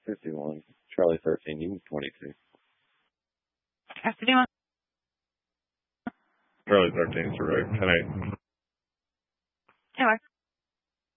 51. Charlie 13, you 22. Afternoon. Charlie 13 is right. 10-8. Anyway.